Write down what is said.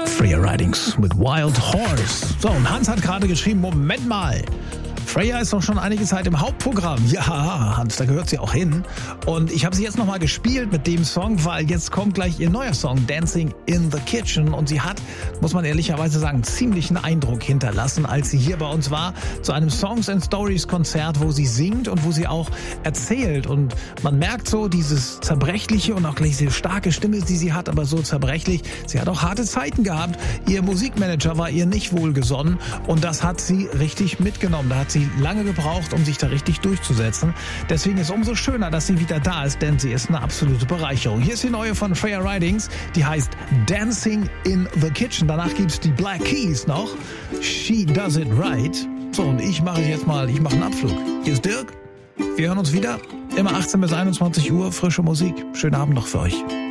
Freya Ridings mit Wild Horse. So, und Hans hat gerade geschrieben, Moment mal. Freya ist doch schon einige Zeit im Hauptprogramm. Ja, Hans, da gehört sie auch hin. Und ich habe sie jetzt nochmal gespielt mit dem Song, weil jetzt kommt gleich ihr neuer Song, Dancing in the Kitchen. Und sie hat, muss man ehrlicherweise sagen, ziemlichen Eindruck hinterlassen, als sie hier bei uns war, zu einem Songs and Stories Konzert, wo sie singt und wo sie auch erzählt. Und man merkt so dieses Zerbrechliche und auch gleich diese starke Stimme, die sie hat, aber so zerbrechlich. Sie hat auch harte Zeiten gehabt. Ihr Musikmanager war ihr nicht wohlgesonnen und das hat sie richtig mitgenommen. Da hat sie lange gebraucht, um sich da richtig durchzusetzen. Deswegen ist es umso schöner, dass sie wieder da ist, denn sie ist eine absolute Bereicherung. Hier ist die neue von Freya Ridings, die heißt Dancing in the Kitchen. Danach gibt's die Black Keys noch. She Does It Right. So, und ich mache einen Abflug. Hier ist Dirk. Wir hören uns wieder. Immer 18 bis 21 Uhr, frische Musik. Schönen Abend noch für euch.